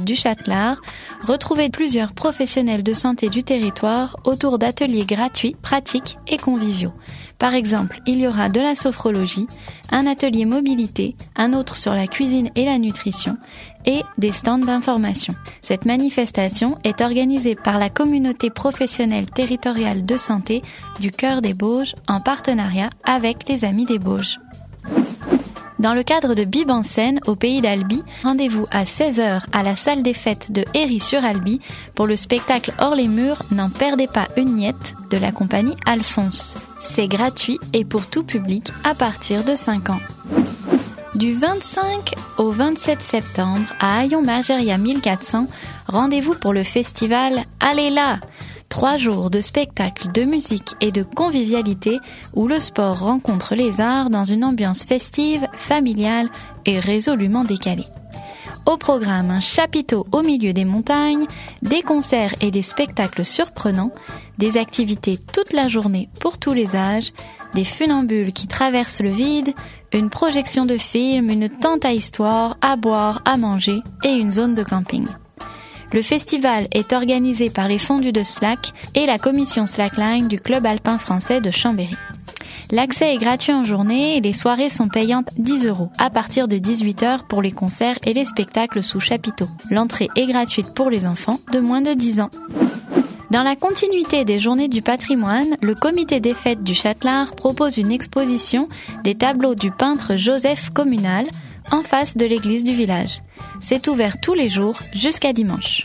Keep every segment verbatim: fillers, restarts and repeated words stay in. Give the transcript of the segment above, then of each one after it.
du Châtelard, retrouvez plusieurs professionnels de santé du territoire autour d'ateliers gratuits, pratiques et conviviaux. Par exemple, il y aura de la sophrologie, un atelier mobilité, un autre sur la cuisine et la nutrition, et des stands d'information. Cette manifestation est organisée par la communauté professionnelle territoriale de santé du Cœur des Bauges en partenariat avec les Amis des Bauges. Dans le cadre de Bib en scène au pays d'Albi, rendez-vous à seize heures à la salle des fêtes de Héry-sur-Albi pour le spectacle Hors les murs, n'en perdez pas une miette de la compagnie Alphonse. C'est gratuit et pour tout public à partir de cinq ans. Du vingt-cinq au vingt-sept septembre à Hayon-Margeria mille quatre cents, rendez-vous pour le festival Allez là! Trois jours de spectacles, de musique et de convivialité où le sport rencontre les arts dans une ambiance festive, familiale et résolument décalée. Au programme, un chapiteau au milieu des montagnes, des concerts et des spectacles surprenants, des activités toute la journée pour tous les âges, des funambules qui traversent le vide, une projection de film, une tente à histoire, à boire, à manger et une zone de camping. Le festival est organisé par les fondus de Slack et la commission Slackline du Club alpin français de Chambéry. L'accès est gratuit en journée et les soirées sont payantes dix euros à partir de dix-huit heures pour les concerts et les spectacles sous chapiteau. L'entrée est gratuite pour les enfants de moins de dix ans. Dans la continuité des Journées du patrimoine, le comité des fêtes du Châtelard propose une exposition des tableaux du peintre Joseph Communal en face de l'église du village. C'est ouvert tous les jours jusqu'à dimanche.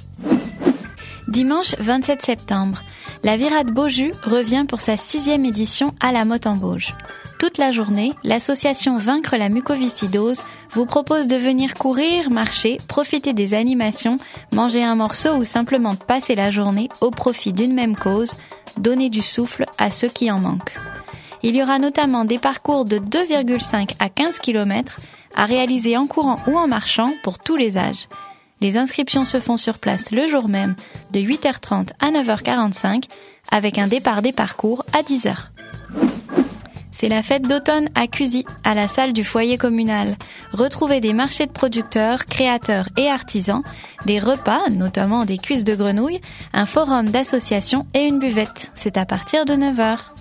Dimanche vingt-sept septembre, la Virade Beaujus revient pour sa sixième édition à la Motte en Bauges. Toute la journée, l'association Vaincre la mucoviscidose vous propose de venir courir, marcher, profiter des animations, manger un morceau ou simplement passer la journée au profit d'une même cause, donner du souffle à ceux qui en manquent. Il y aura notamment des parcours de deux virgule cinq à quinze kilomètres à réaliser en courant ou en marchant pour tous les âges. Les inscriptions se font sur place le jour même de huit heures trente à neuf heures quarante-cinq avec un départ des parcours à dix heures. C'est la fête d'automne à Cusy, à la salle du foyer communal. Retrouvez des marchés de producteurs, créateurs et artisans, des repas, notamment des cuisses de grenouilles, un forum d'associations et une buvette. C'est à partir de neuf heures.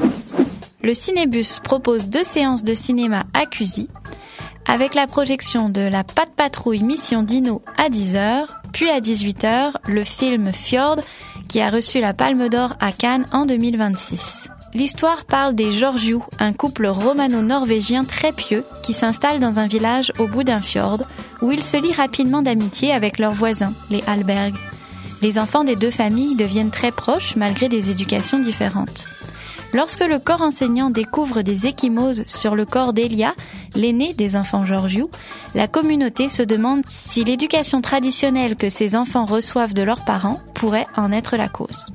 Le Cinébus propose deux séances de cinéma à Cusy, avec la projection de la Patte Patrouille Mission Dino à dix heures, puis à dix-huit heures, le film Fjord, qui a reçu la Palme d'Or à Cannes en deux mille vingt-six. L'histoire parle des Georgiou, un couple romano-norvégien très pieux qui s'installe dans un village au bout d'un fjord, où ils se lient rapidement d'amitié avec leurs voisins, les Hallberg. Les enfants des deux familles deviennent très proches malgré des éducations différentes. Lorsque le corps enseignant découvre des ecchymoses sur le corps d'Elia, l'aîné des enfants Georgiou, la communauté se demande si l'éducation traditionnelle que ces enfants reçoivent de leurs parents pourrait en être la cause.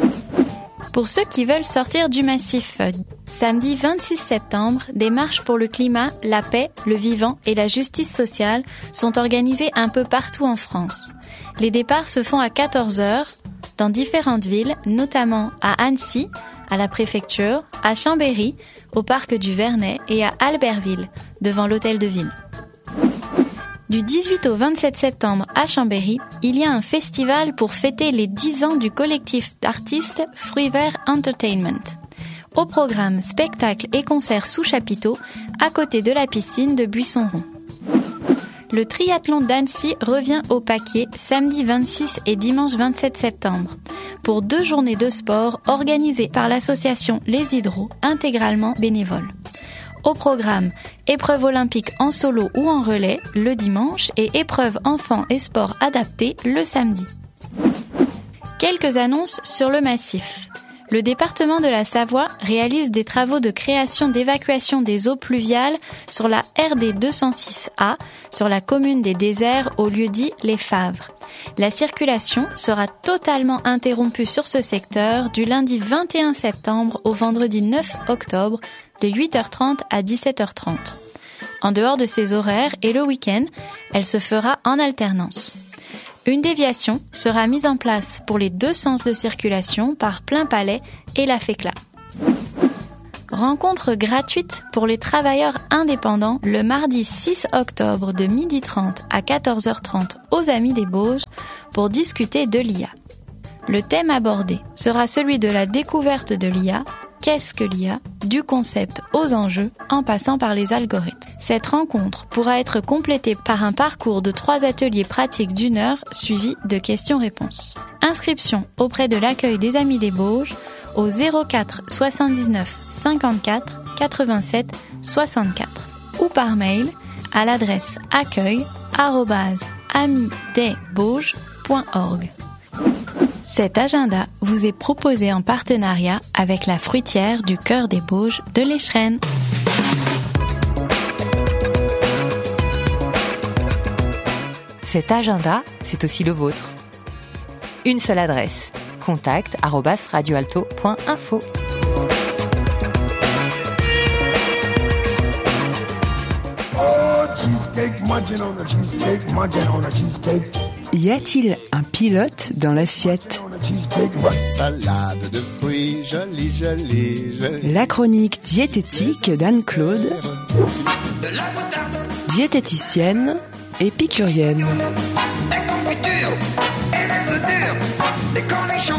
Pour ceux qui veulent sortir du massif, samedi vingt-six septembre, des marches pour le climat, la paix, le vivant et la justice sociale sont organisées un peu partout en France. Les départs se font à quatorze heures dans différentes villes, notamment à Annecy, à la préfecture, à Chambéry, au parc du Vernet et à Albertville, devant l'hôtel de ville. Du dix-huit au vingt-sept septembre à Chambéry, il y a un festival pour fêter les dix ans du collectif d'artistes Fruits Verts Entertainment. Au programme, spectacles et concerts sous chapiteau, à côté de la piscine de Buisson-Rond. Le triathlon d'Annecy revient au paquet samedi vingt-six et dimanche vingt-sept septembre pour deux journées de sport organisées par l'association Les Hydros, intégralement bénévoles. Au programme, épreuve olympique en solo ou en relais le dimanche et épreuve enfants et sport adaptés le samedi. Quelques annonces sur le massif. Le département de la Savoie réalise des travaux de création d'évacuation des eaux pluviales sur la R D deux cent six A, sur la commune des Déserts au lieu-dit Les Favres. La circulation sera totalement interrompue sur ce secteur du lundi vingt et un septembre au vendredi neuf octobre de huit heures trente à dix-sept heures trente. En dehors de ces horaires et le week-end, elle se fera en alternance. Une déviation sera mise en place pour les deux sens de circulation par Plainpalais et La Fécla. Rencontre gratuite pour les travailleurs indépendants le mardi six octobre de midi trente à quatorze heures trente aux Amis des Bauges pour discuter de l'I A. Le thème abordé sera celui de la découverte de l'I A, qu'est-ce que l'I A, du concept aux enjeux en passant par les algorithmes. Cette rencontre pourra être complétée par un parcours de trois ateliers pratiques d'une heure suivis de questions-réponses. Inscription auprès de l'accueil des Amis des Bauges au zéro quatre soixante-dix-neuf cinquante-quatre quatre-vingt-sept soixante-quatre ou par mail à l'adresse accueil arobase amis des bauges point org. Cet agenda vous est proposé en partenariat avec la fruitière du Cœur des Bauges de l'Échrennes. Cet agenda, c'est aussi le vôtre. Une seule adresse, contact arobase radioalto point info. Y a-t-il un pilote dans l'assiette? Salade de fruits, jolie, jolie, jolie. La chronique diététique d'Anne-Claude, diététicienne épicurienne. Des confitures et des œufs durs, des cornichons,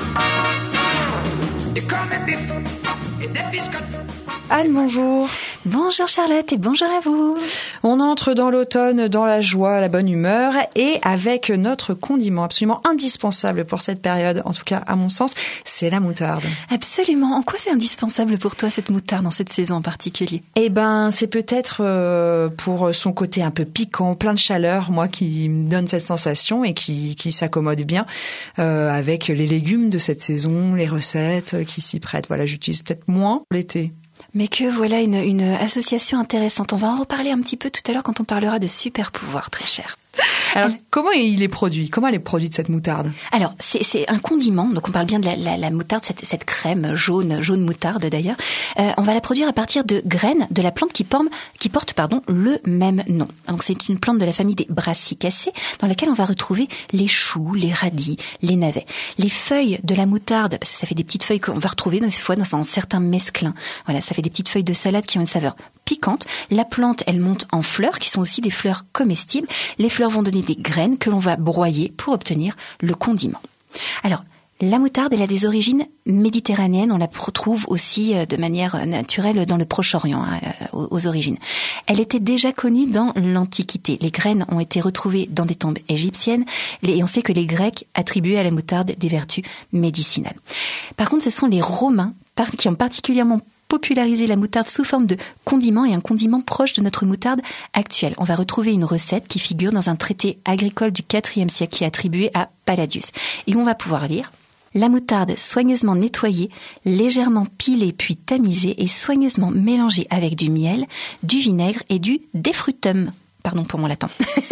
du cornet beef et des biscottes. Anne, bonjour. Bonjour Charlotte et bonjour à vous. On entre dans l'automne, dans la joie, la bonne humeur et avec notre condiment absolument indispensable pour cette période, en tout cas à mon sens, c'est la moutarde. Absolument. En quoi c'est indispensable pour toi cette moutarde dans cette saison en particulier? Eh ben, c'est peut-être euh, pour son côté un peu piquant, plein de chaleur, moi qui me donne cette sensation et qui, qui s'accommode bien euh, avec les légumes de cette saison, les recettes qui s'y prêtent. Voilà, j'utilise peut-être moins l'été. Mais que voilà une, une association intéressante. On va en reparler un petit peu tout à l'heure quand on parlera de super pouvoirs, très cher. Alors, comment il est produit? Comment elle est produite, cette moutarde? Alors, c'est, c'est un condiment. Donc, on parle bien de la, la, la moutarde, cette, cette crème jaune, jaune moutarde d'ailleurs. Euh, on va la produire à partir de graines de la plante qui porte, qui porte, pardon, le même nom. Donc, c'est une plante de la famille des brassicacées dans laquelle on va retrouver les choux, les radis, les navets. Les feuilles de la moutarde, parce que ça fait des petites feuilles qu'on va retrouver des fois dans, dans certains mesclins. Voilà, ça fait des petites feuilles de salade qui ont une saveur piquante. La plante, elle monte en fleurs, qui sont aussi des fleurs comestibles. Les fleurs vont donner des graines que l'on va broyer pour obtenir le condiment. Alors, la moutarde, elle a des origines méditerranéennes. On la retrouve aussi de manière naturelle dans le Proche-Orient, hein, aux origines. Elle était déjà connue dans l'Antiquité. Les graines ont été retrouvées dans des tombes égyptiennes et on sait que les Grecs attribuaient à la moutarde des vertus médicinales. Par contre, ce sont les Romains qui ont particulièrement populariser la moutarde sous forme de condiment et un condiment proche de notre moutarde actuelle. On va retrouver une recette qui figure dans un traité agricole du quatrième siècle qui est attribué à Palladius. Et on va pouvoir lire: la moutarde soigneusement nettoyée, légèrement pilée puis tamisée et soigneusement mélangée avec du miel, du vinaigre et du défrutum. Pardon pour mon latin.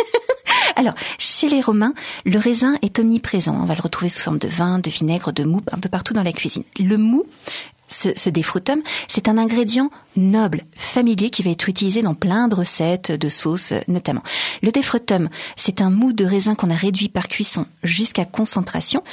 Alors, chez les Romains, le raisin est omniprésent. On va le retrouver sous forme de vin, de vinaigre, de mou, un peu partout dans la cuisine. Le mou, ce, ce défrutum, c'est un ingrédient noble, familier, qui va être utilisé dans plein de recettes, de sauces notamment. Le défrutum, c'est un mou de raisin qu'on a réduit par cuisson jusqu'à concentration.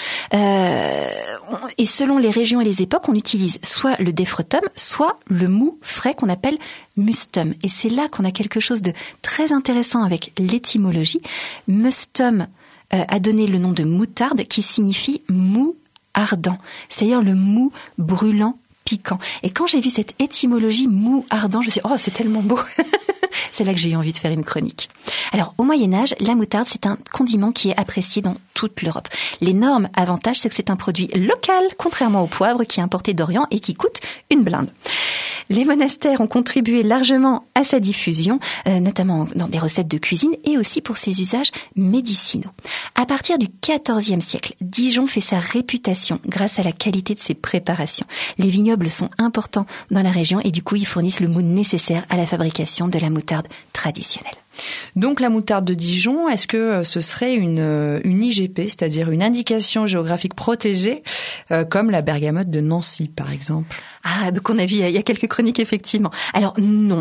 Euh, et selon les régions et les époques, on utilise soit le défrutum, soit le mou frais qu'on appelle mustum. Et c'est là qu'on a quelque chose de très intéressant avec l'étymologie. Mustum euh, a donné le nom de moutarde qui signifie mou ardent, c'est-à-dire le mou brûlant, piquant. Et quand j'ai vu cette étymologie mou ardent, je me suis dit, oh, c'est tellement beau. C'est là que j'ai eu envie de faire une chronique. Alors, au Moyen-Âge, la moutarde, c'est un condiment qui est apprécié dans toute l'Europe. L'énorme avantage, c'est que c'est un produit local, contrairement au poivre qui est importé d'Orient et qui coûte une blinde. Les monastères ont contribué largement à sa diffusion, euh, notamment dans des recettes de cuisine et aussi pour ses usages médicinaux. À partir du quatorzième siècle, Dijon fait sa réputation grâce à la qualité de ses préparations. Les vignobles sont importants dans la région et du coup, ils fournissent le mou nécessaire à la fabrication de la moutarde traditionnelle. Donc la moutarde de Dijon, est-ce que ce serait une, une I G P, c'est-à-dire une indication géographique protégée, euh, comme la bergamote de Nancy, par exemple? Ah, donc on a vu il y a quelques chroniques, effectivement. Alors non,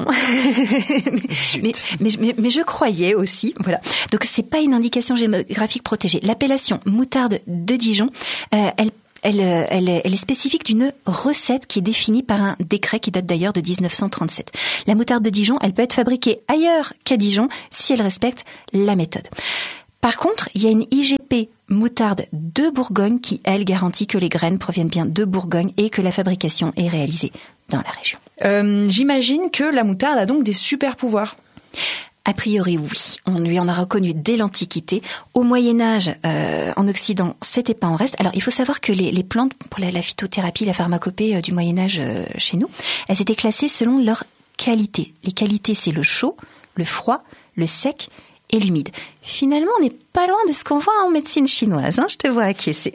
mais, mais, mais, mais je croyais aussi, voilà. Donc c'est pas une indication géographique protégée. L'appellation moutarde de Dijon, euh, elle Elle, elle, est, elle est spécifique d'une recette qui est définie par un décret qui date d'ailleurs de dix-neuf cent trente-sept. La moutarde de Dijon, elle peut être fabriquée ailleurs qu'à Dijon si elle respecte la méthode. Par contre, il y a une I G P moutarde de Bourgogne qui, elle, garantit que les graines proviennent bien de Bourgogne et que la fabrication est réalisée dans la région. Euh, j'imagine que la moutarde a donc des super pouvoirs. A priori, oui. On lui en a reconnu dès l'Antiquité. Au Moyen-Âge, euh, en Occident, c'était pas en reste. Alors, il faut savoir que les, les plantes, pour la, la phytothérapie, la pharmacopée euh, du Moyen-Âge euh, chez nous, elles étaient classées selon leur qualité. Les qualités, c'est le chaud, le froid, le sec et l'humide. Finalement, on n'est pas loin de ce qu'on voit en médecine chinoise. Hein, je te vois acquiescer.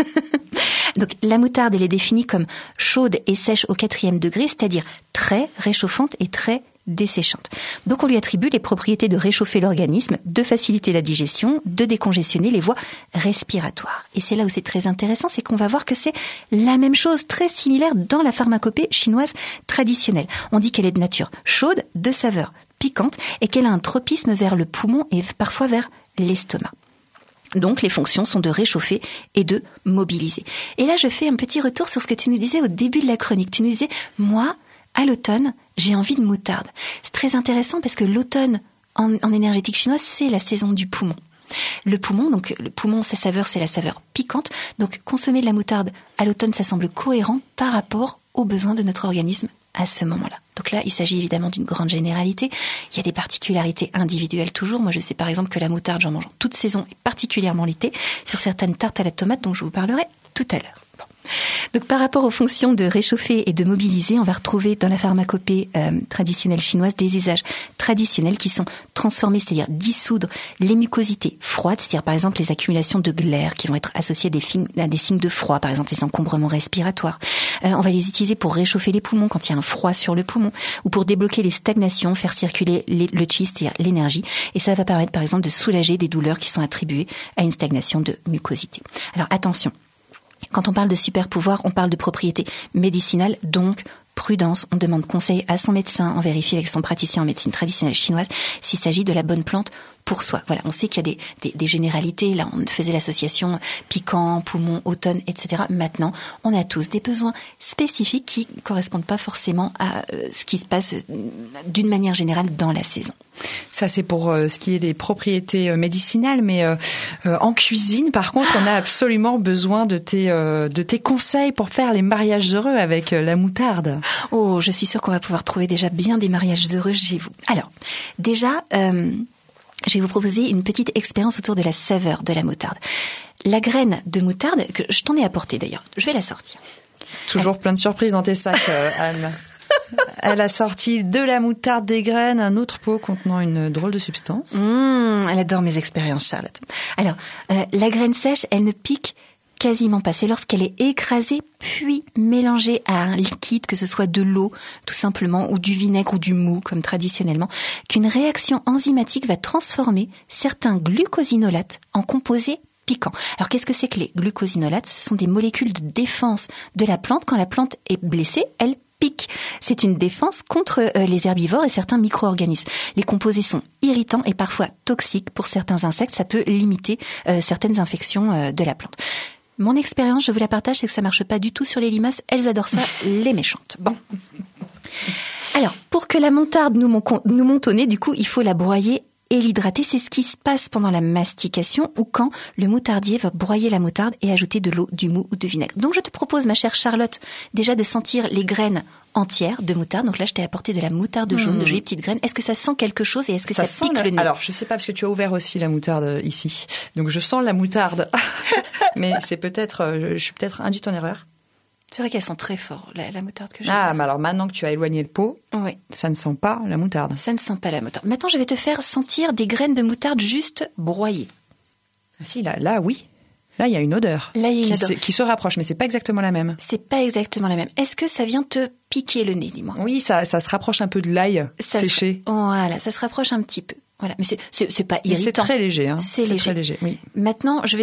Donc, la moutarde, elle est définie comme chaude et sèche au quatrième degré, c'est-à-dire très réchauffante et très desséchante. Donc on lui attribue les propriétés de réchauffer l'organisme, de faciliter la digestion, de décongestionner les voies respiratoires. Et c'est là où c'est très intéressant, c'est qu'on va voir que c'est la même chose, très similaire dans la pharmacopée chinoise traditionnelle. On dit qu'elle est de nature chaude, de saveur piquante, et qu'elle a un tropisme vers le poumon et parfois vers l'estomac. Donc, les fonctions sont de réchauffer et de mobiliser. Et là, je fais un petit retour sur ce que tu nous disais au début de la chronique. Tu nous disais, moi, à l'automne, j'ai envie de moutarde. C'est très intéressant parce que l'automne, en, en énergétique chinoise, c'est la saison du poumon. Le poumon, donc le poumon, sa saveur, c'est la saveur piquante. Donc, consommer de la moutarde à l'automne, ça semble cohérent par rapport aux besoins de notre organisme à ce moment-là. Donc là, il s'agit évidemment d'une grande généralité. Il y a des particularités individuelles toujours. Moi, je sais par exemple que la moutarde, j'en mange en toute saison et particulièrement l'été sur certaines tartes à la tomate dont je vous parlerai tout à l'heure. Bon. Donc par rapport aux fonctions de réchauffer et de mobiliser, on va retrouver dans la pharmacopée euh, traditionnelle chinoise des usages traditionnels qui sont transformés, c'est-à-dire dissoudre les mucosités froides, c'est-à-dire par exemple les accumulations de glaire qui vont être associées à des, signes, à des signes de froid, par exemple les encombrements respiratoires. Euh, on va les utiliser pour réchauffer les poumons quand il y a un froid sur le poumon, ou pour débloquer les stagnations, faire circuler les, le qi, c'est-à-dire l'énergie, et ça va permettre par exemple de soulager des douleurs qui sont attribuées à une stagnation de mucosité. Alors attention, quand on parle de super pouvoir, on parle de propriétés médicinales, donc prudence, on demande conseil à son médecin, on vérifie avec son praticien en médecine traditionnelle chinoise s'il s'agit de la bonne plante pour soi. Voilà, on sait qu'il y a des, des, des généralités. Là, on faisait l'association piquant, poumon, automne, et cetera. Maintenant, on a tous des besoins spécifiques qui ne correspondent pas forcément à euh, ce qui se passe d'une manière générale dans la saison. Ça, c'est pour euh, ce qui est des propriétés euh, médicinales, mais euh, euh, en cuisine, par contre, on a absolument besoin de tes, euh, de tes conseils pour faire les mariages heureux avec euh, la moutarde. Oh, je suis sûre qu'on va pouvoir trouver déjà bien des mariages heureux chez vous. Alors, déjà... Euh, je vais vous proposer une petite expérience autour de la saveur de la moutarde. La graine de moutarde, que je t'en ai apportée d'ailleurs, je vais la sortir. Toujours plein de surprises dans tes sacs, euh, Anne. Elle a sorti de la moutarde, des graines, un autre pot contenant une drôle de substance. Mmh, elle adore mes expériences, Charlotte. Alors, euh, la graine sèche, elle ne pique quasiment pas. C'est lorsqu'elle est écrasée puis mélangée à un liquide, que ce soit de l'eau tout simplement ou du vinaigre ou du mou comme traditionnellement, qu'une réaction enzymatique va transformer certains glucosinolates en composés piquants. Alors qu'est-ce que c'est que les glucosinolates ? Ce sont des molécules de défense de la plante. Quand la plante est blessée, elle pique. C'est une défense contre les herbivores et certains micro-organismes. Les composés sont irritants et parfois toxiques pour certains insectes. Ça peut limiter euh, certaines infections euh, de la plante. Mon expérience, je vous la partage, c'est que ça marche pas du tout sur les limaces. Elles adorent ça, les méchantes. Bon. Alors, pour que la moutarde nous, mon- nous monte au nez, du coup, il faut la broyer et l'hydrater. C'est ce qui se passe pendant la mastication ou quand le moutardier va broyer la moutarde et ajouter de l'eau, du mou ou de vinaigre. Donc, je te propose, ma chère Charlotte, déjà de sentir les graines entières de moutarde. Donc là, je t'ai apporté de la moutarde jaune, mmh. de jolies petites graines. Est-ce que ça sent quelque chose et est-ce que ça, ça pique le... le nez ? Alors, je sais pas parce que tu as ouvert aussi la moutarde ici. Donc, je sens la moutarde. Mais c'est peut-être, je suis peut-être induite en erreur. C'est vrai qu'elle sent très fort, la, la moutarde que j'ai. Ah, mais alors maintenant que tu as éloigné le pot, oui. Ça ne sent pas la moutarde. Ça ne sent pas la moutarde. Maintenant, je vais te faire sentir des graines de moutarde juste broyées. Ah si, là, là, oui. Là, il y a une odeur, là, il y a une qui, odeur. Se, qui se rapproche, mais c'est pas exactement la même. C'est pas exactement la même. Est-ce que ça vient te piquer le nez, dis-moi ? Oui, ça, ça se rapproche un peu de l'ail ça séché. Se... Voilà, ça se rapproche un petit peu. Voilà, mais c'est, c'est, c'est pas irritant. Mais c'est très léger, hein. C'est, c'est léger. très léger, oui. Maintenant, je vais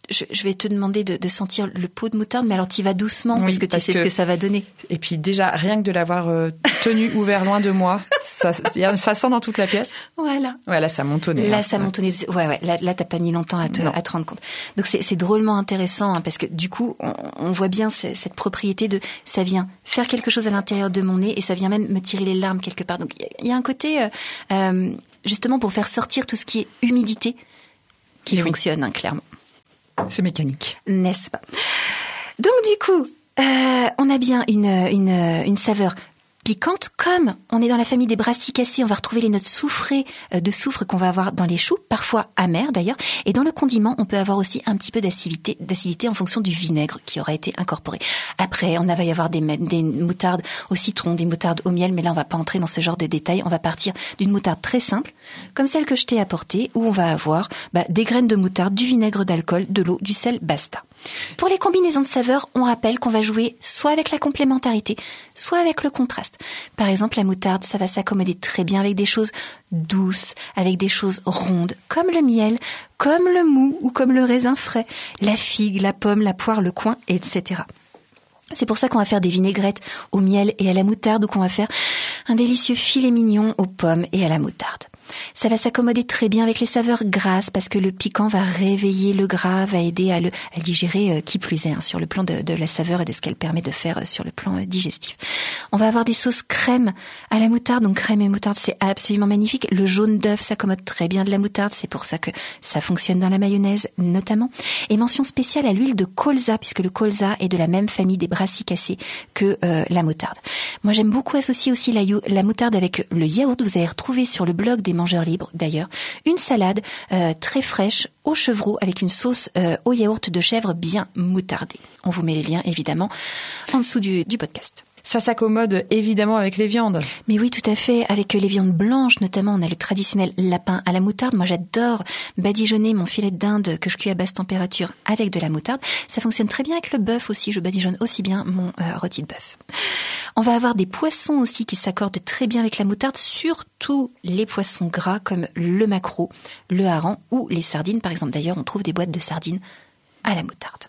Je, je vais te demander de, de sentir le pot de moutarde, mais alors t'y vas doucement, oui, parce que tu parce sais que... ce que ça va donner. Et puis déjà, rien que de l'avoir euh, tenu ouvert loin de moi, ça, ça sent dans toute la pièce. Voilà. Ouais, là, ça montonnait. Là, hein. ça montonnait. Ouais, ouais. Là, là, t'as pas mis longtemps à te, à te rendre compte. Donc, c'est, c'est drôlement intéressant, hein, parce que du coup, on, on voit bien c- cette propriété de, ça vient faire quelque chose à l'intérieur de mon nez, et ça vient même me tirer les larmes quelque part. Donc, il y, y a un côté, euh, euh, justement, pour faire sortir tout ce qui est humidité, qui et fonctionne, oui. hein, clairement. C'est mécanique. N'est-ce pas? Donc, du coup, euh, on a bien une, une, une saveur piquante, comme on est dans la famille des brassicacées, on va retrouver les notes soufrées de soufre qu'on va avoir dans les choux, parfois amères d'ailleurs, et dans le condiment, on peut avoir aussi un petit peu d'acidité, d'acidité en fonction du vinaigre qui aura été incorporé. Après, on va y avoir des, des moutardes au citron, des moutardes au miel, mais là on va pas entrer dans ce genre de détails, on va partir d'une moutarde très simple, comme celle que je t'ai apportée, où on va avoir bah, des graines de moutarde, du vinaigre d'alcool, de l'eau, du sel, basta. Pour les combinaisons de saveurs, on rappelle qu'on va jouer soit avec la complémentarité, soit avec le contraste. Par exemple, la moutarde, ça va s'accommoder très bien avec des choses douces, avec des choses rondes, comme le miel, comme le mou ou comme le raisin frais, la figue, la pomme, la poire, le coing, et cetera. C'est pour ça qu'on va faire des vinaigrettes au miel et à la moutarde, ou qu'on va faire un délicieux filet mignon aux pommes et à la moutarde. Ça va s'accommoder très bien avec les saveurs grasses, parce que le piquant va réveiller le gras, va aider à le, à le digérer, euh, qui plus est, hein, sur le plan de, de la saveur et de ce qu'elle permet de faire euh, sur le plan euh, digestif. On va avoir des sauces crème à la moutarde, donc crème et moutarde, c'est absolument magnifique. Le jaune d'œuf s'accommode très bien de la moutarde, c'est pour ça que ça fonctionne dans la mayonnaise notamment. Et mention spéciale à l'huile de colza, puisque le colza est de la même famille des brassicacées que euh, la moutarde. Moi, j'aime beaucoup associer aussi la, la moutarde avec le yaourt. Vous allez retrouver sur le blog des Mangeurs Libres, d'ailleurs, une salade euh, très fraîche au chevreau avec une sauce euh, au yaourt de chèvre bien moutardée. On vous met les liens, évidemment, en dessous du, du podcast. Ça s'accommode évidemment avec les viandes. Mais oui, tout à fait. Avec les viandes blanches, notamment, on a le traditionnel lapin à la moutarde. Moi, j'adore badigeonner mon filet de dinde que je cuis à basse température avec de la moutarde. Ça fonctionne très bien avec le bœuf aussi. Je badigeonne aussi bien mon euh, rôti de bœuf. On va avoir des poissons aussi qui s'accordent très bien avec la moutarde, surtout les poissons gras comme le maquereau, le hareng ou les sardines. Par exemple, d'ailleurs, on trouve des boîtes de sardines à la moutarde.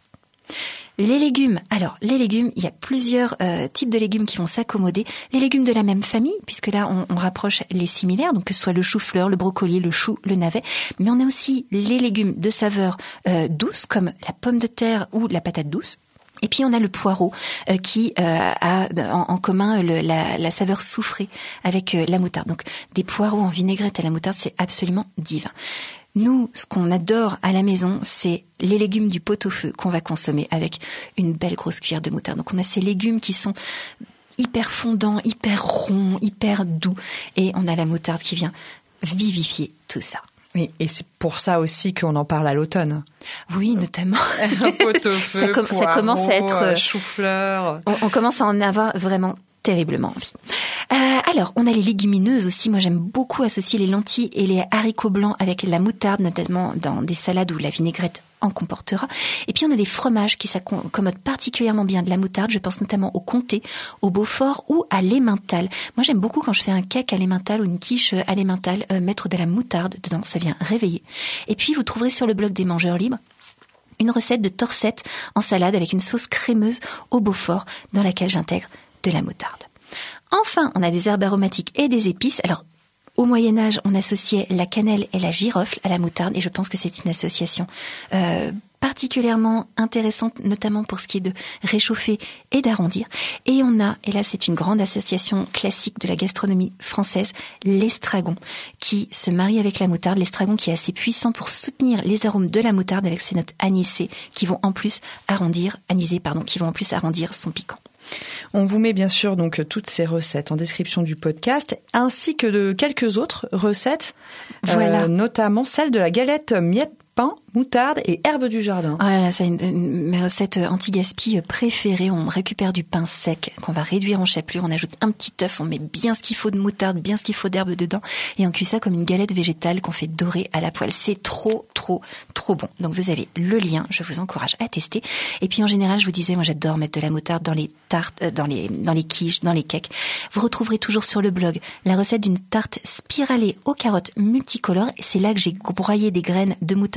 Les légumes. Alors, les légumes, il y a plusieurs euh, types de légumes qui vont s'accommoder. Les légumes de la même famille, puisque là, on, on rapproche les similaires, donc que ce soit le chou-fleur, le brocoli, le chou, le navet. Mais on a aussi les légumes de saveur euh, douce, comme la pomme de terre ou la patate douce. Et puis on a le poireau euh, qui euh, a en, en commun le, la, la saveur soufrée avec euh, la moutarde. Donc des poireaux en vinaigrette à la moutarde, c'est absolument divin. Nous, ce qu'on adore à la maison, c'est les légumes du pot-au-feu qu'on va consommer avec une belle grosse cuillère de moutarde. Donc on a ces légumes qui sont hyper fondants, hyper ronds, hyper doux. Et on a la moutarde qui vient vivifier tout ça. Oui, et c'est pour ça aussi qu'on en parle à l'automne. Oui, notamment. Pot-au-feu, ça, com- poireau, ça commence à être euh, chou-fleur. On, on commence à en avoir vraiment terriblement envie. Euh, alors, on a les légumineuses aussi. Moi, j'aime beaucoup associer les lentilles et les haricots blancs avec la moutarde, notamment dans des salades où la vinaigrette en comportera. Et puis, on a des fromages qui s'accommodent particulièrement bien de la moutarde. Je pense notamment au comté, au beaufort ou à l'emmental. Moi, j'aime beaucoup quand je fais un cake à l'emmental ou une quiche à l'emmental, euh, mettre de la moutarde dedans. Ça vient réveiller. Et puis, vous trouverez sur le blog des Mangeurs Libres une recette de torsette en salade avec une sauce crémeuse au beaufort dans laquelle j'intègre de la moutarde. Enfin, on a des herbes aromatiques et des épices. Alors, au Moyen-Âge, on associait la cannelle et la girofle à la moutarde, et je pense que c'est une association euh, particulièrement intéressante, notamment pour ce qui est de réchauffer et d'arrondir. Et on a, et là c'est une grande association classique de la gastronomie française, l'estragon, qui se marie avec la moutarde. L'estragon qui est assez puissant pour soutenir les arômes de la moutarde avec ses notes anisées, qui vont en plus arrondir, anisées, pardon, qui vont en plus arrondir son piquant. On vous met bien sûr donc toutes ces recettes en description du podcast, ainsi que de quelques autres recettes, voilà. euh, notamment celle de la galette miette, pain, moutarde et herbes du jardin. Oh là là, c'est une, une, mes recettes anti-gaspi préférées. On récupère du pain sec qu'on va réduire en chapelure, on ajoute un petit œuf, on met bien ce qu'il faut de moutarde, bien ce qu'il faut d'herbes dedans, et on cuit ça comme une galette végétale qu'on fait dorer à la poêle. C'est trop, trop, trop bon. Donc vous avez le lien, je vous encourage à tester. Et puis en général, je vous disais, moi j'adore mettre de la moutarde dans les tartes, euh, dans les dans les quiches, dans les cakes. Vous retrouverez toujours sur le blog la recette d'une tarte spiralée aux carottes multicolores. C'est là que j'ai broyé des graines de moutarde pour les mettre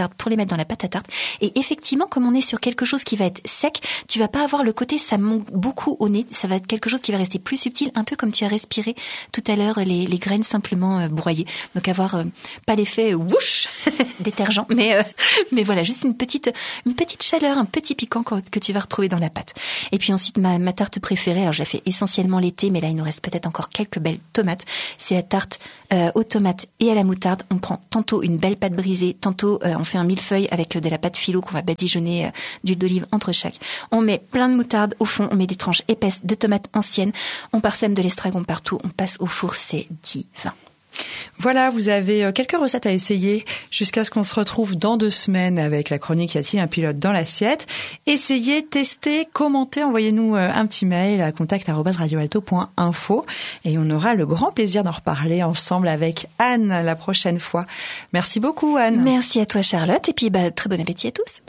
mettre dans la pâte à tarte. Et effectivement, comme on est sur quelque chose qui va être sec, tu vas pas avoir le côté ça monte beaucoup au nez. Ça va être quelque chose qui va rester plus subtil, un peu comme tu as respiré tout à l'heure les, les graines simplement euh, broyées. Donc avoir euh, pas l'effet whoosh détergent, mais euh, mais voilà, juste une petite une petite chaleur, un petit piquant que tu vas retrouver dans la pâte. Et puis ensuite ma, ma tarte préférée, alors je la fais essentiellement l'été, mais là il nous reste peut-être encore quelques belles tomates. C'est la tarte euh, aux tomates et à la moutarde. On prend tantôt une belle pâte brisée, tantôt euh, on fait un millefeuille avec euh, de la pâte philo qu'on va badigeonner euh, d'huile d'olive entre chaque. On met plein de moutarde au fond, on met des tranches épaisses de tomates anciennes, on parsème de l'estragon partout, on passe au four, c'est divin. Voilà, vous avez quelques recettes à essayer jusqu'à ce qu'on se retrouve dans deux semaines avec la chronique Y a-t-il un pilote dans l'assiette. Essayez, testez, commentez, envoyez-nous un petit mail à contact arobase radioalto point info et on aura le grand plaisir d'en reparler ensemble avec Anne la prochaine fois. Merci beaucoup Anne. Merci à toi Charlotte et puis bah, très bon appétit à tous.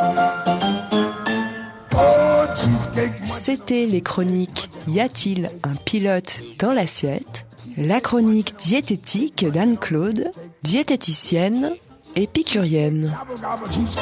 C'était les chroniques Y a-t-il un pilote dans l'assiette? La chronique diététique d'Anne-Claude, diététicienne épicurienne.